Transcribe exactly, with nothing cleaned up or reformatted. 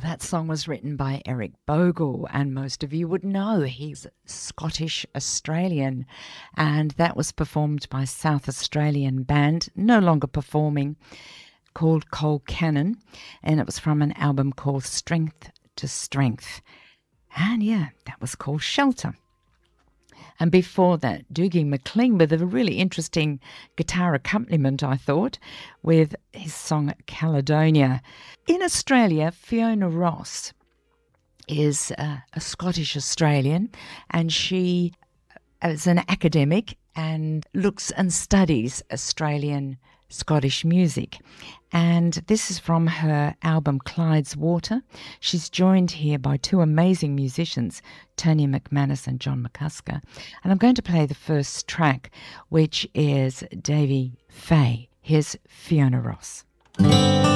That song was written by Eric Bogle, and most of you would know he's Scottish-Australian, and that was performed by South Australian band, no longer performing, called Colcannon, and it was from an album called Strength to Strength. And yeah, that was called Shelter. And before that, Dougie MacLean with a really interesting guitar accompaniment, I thought, with his song Caledonia. In Australia, Fiona Ross is uh, a Scottish Australian, and she is an academic and looks and studies Australian Scottish music. And this is from her album Clyde's Water. She's joined here by two amazing musicians, Tony McManus and John McCusker. And I'm going to play the first track, which is Davy Fay. Here's Fiona Ross.